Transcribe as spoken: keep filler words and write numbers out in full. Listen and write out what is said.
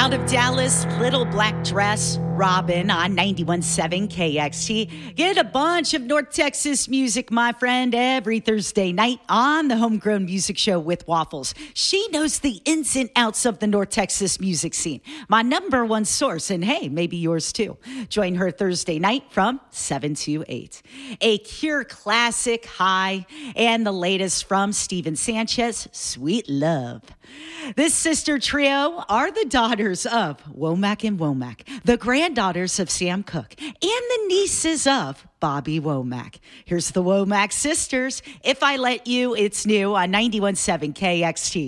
Out of Dallas, Little Black Dress, Robin on ninety-one point seven K X T. Get a bunch of North Texas music, my friend, every Thursday night on the Homegrown Music Show with Waffles. She knows the ins and outs of the North Texas music scene. My number one source, and hey, maybe yours too. Join her Thursday night from seven to eight. A Cure classic, High, and the latest from Steven Sanchez, Sweet Love. This sister trio are the daughters of Womack and Womack, the granddaughters of Sam Cooke, and the nieces of Bobby Womack. Here's the Womack sisters. If I Let You, it's new on ninety-one point seven K X T.